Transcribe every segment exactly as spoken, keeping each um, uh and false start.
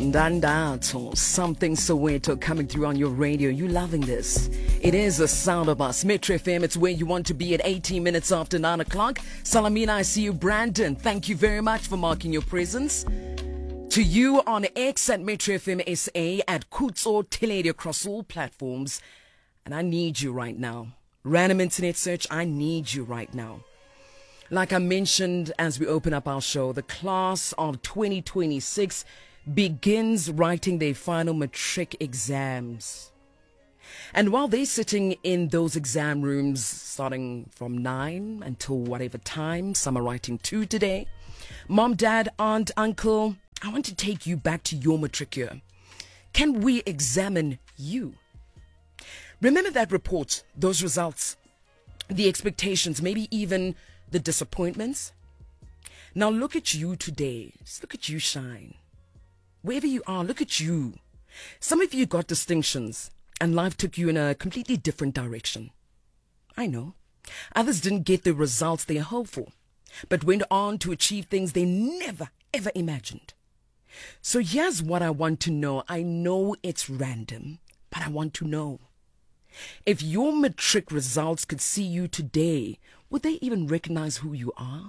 Ndandato, something Soweto coming through on your radio. You loving this? It is the sound of us. Metro F M, it's where you want to be at eighteen minutes after nine o'clock. Salamina, I see you. Brandon, thank you very much for marking your presence. To you on X at Metro F M S A, at Kutso Teledi across all platforms. And I need you right now. Random Internet Search, I need you right now. Like I mentioned as we open up our show, the class of twenty twenty-six begins writing their final matric exams. And while they're sitting in those exam rooms starting from nine until whatever time, some are writing two today, mom, dad, aunt, uncle, I want to take you back to your matric year. Can we examine you? Remember that report, those results, the expectations, maybe even the disappointments? Now look at you today. Just look at you shine. Wherever you are, look at you. Some of you got distinctions and life took you in a completely different direction. I know. Others didn't get the results they hoped for, but went on to achieve things they never, ever imagined. So here's what I want to know. I know it's random, but I want to know. If your matric results could see you today, would they even recognize who you are?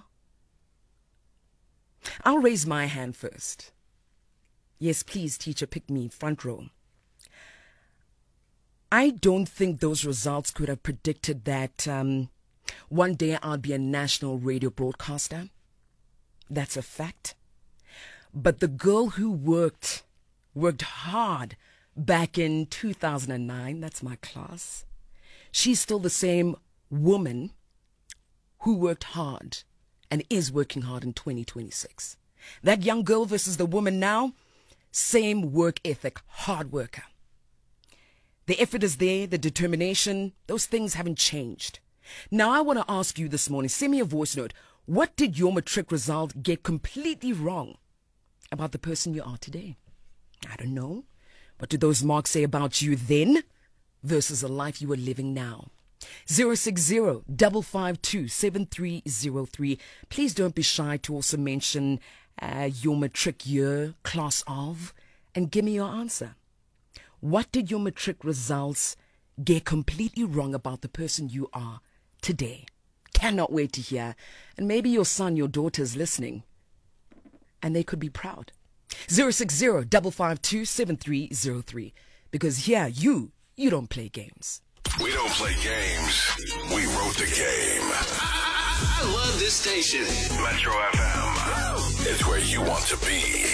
I'll raise my hand first. Yes, please, teacher, pick me, front row. I don't think those results could have predicted that um, one day I'll be a national radio broadcaster. That's a fact. But the girl who worked, worked hard back in two thousand nine, that's my class, she's still the same woman who worked hard and is working hard in twenty twenty-six. That young girl versus the woman now, same work ethic, hard worker. The effort is there, the determination, those things haven't changed. Now I want to ask you this morning, send me a voice note. What did your matric result get completely wrong about the person you are today? I don't know. What do those marks say about you then versus the life you are living now? zero six zero, five five two, seven three zero three. Please don't be shy to also mention uh, your matric year, class of, and give me your answer. What did your matric results get completely wrong about the person you are today? Cannot wait to hear. And maybe your son, your daughter is listening, and they could be proud. zero six zero, five five two, seven three zero three. Because here, you, you don't play games. We don't play games. We wrote the game. I, I love this station. Metro F M. It's where you want to be.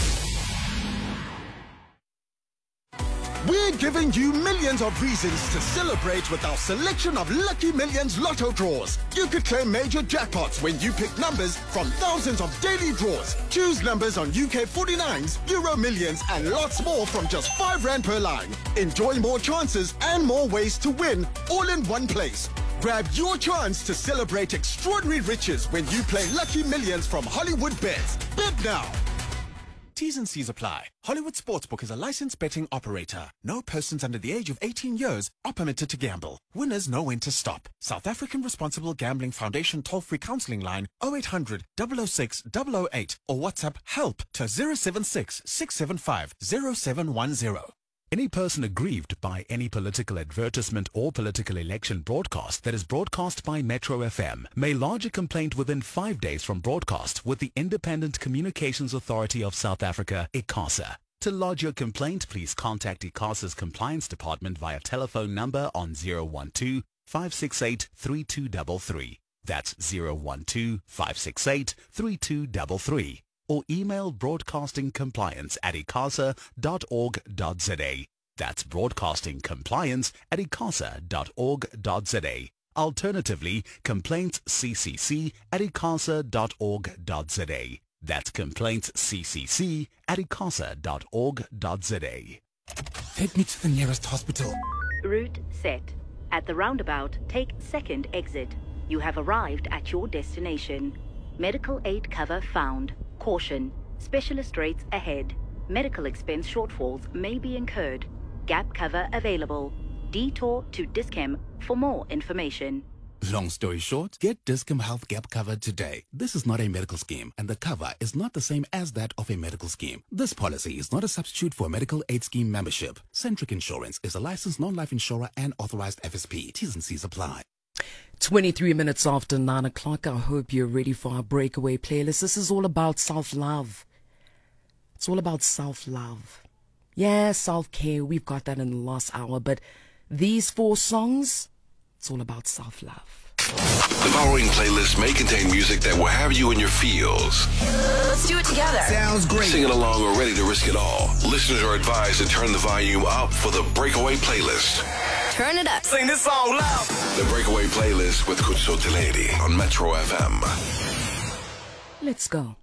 We're giving you millions of reasons to celebrate with our selection of Lucky Millions Lotto draws. You could claim major jackpots when you pick numbers from thousands of daily draws. Choose numbers on U K forty-nines, Euro Millions, and lots more from just five rand per line. Enjoy more chances and more ways to win, all in one place. Grab your chance to celebrate extraordinary riches when you play Lucky Millions from Hollywood Bets. Bet now. T's and C's apply. Hollywood Sportsbook is a licensed betting operator. No persons under the age of eighteen years are permitted to gamble. Winners know when to stop. South African Responsible Gambling Foundation toll-free counseling line oh eight hundred, double oh six, double oh eight or WhatsApp HELP to zero seven six, six seven five, zero seven one zero. Any person aggrieved by any political advertisement or political election broadcast that is broadcast by Metro F M may lodge a complaint within five days from broadcast with the Independent Communications Authority of South Africa, ICASA. To lodge your complaint, please contact ICASA's Compliance Department via telephone number on zero one two, five six eight, three two three three. That's zero one two, five six eight, three two three three. Or email broadcastingcompliance at icasa dot org dot za. That's broadcastingcompliance at icasa dot org dot za. Alternatively, complaintsccc at icasa dot org dot za. That's complaintsccc at icasa dot org dot za. Take me to the nearest hospital. Route set. At the roundabout, take second exit. You have arrived at your destination. Medical aid cover found. Caution. Specialist rates ahead. Medical expense shortfalls may be incurred. Gap cover available. Detour to Dischem for more information. Long story short, get Discom Health Gap cover today. This is not a medical scheme, and the cover is not the same as that of a medical scheme. This policy is not a substitute for a medical aid scheme membership. Centric Insurance is a licensed non-life insurer and authorized F S P. T's and C's apply. twenty-three minutes after nine o'clock. I hope you're ready for our breakaway playlist. This is all about self-love. It's all about self-love. Yeah, self-care. We've got that in the last hour. But these four songs, it's all about self-love. The following playlist may contain music that will have you in your feels. Let's do it together. Sounds great. Singing along or ready to risk it all. Listeners are advised to turn the volume up for the breakaway playlist. Turn it up. Sing this song loud. The breakaway playlist with Kutso Teledi on Metro F M. Let's go.